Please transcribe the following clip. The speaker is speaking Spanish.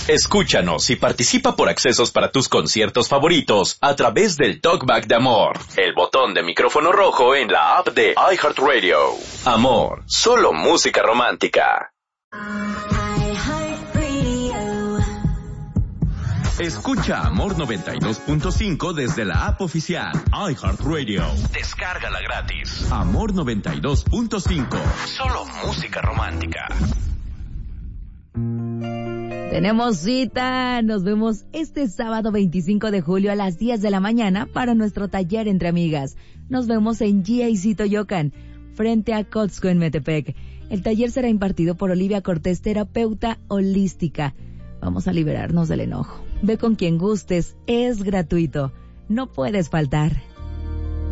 Escúchanos y participa por accesos para tus conciertos favoritos a través del Talkback de Amor, el botón de micrófono rojo en la app de iHeartRadio. Amor, solo música romántica. Escucha Amor 92.5 desde la app oficial iHeartRadio. Descárgala gratis. Amor 92.5. Solo música romántica. Tenemos cita, nos vemos este sábado 25 de julio a las 10 de la mañana para nuestro taller entre amigas. Nos vemos en GIC Toyocan, frente a Costco en Metepec. El taller será impartido por Olivia Cortés, terapeuta holística. Vamos a liberarnos del enojo. Ve con quien gustes, es gratuito, no puedes faltar.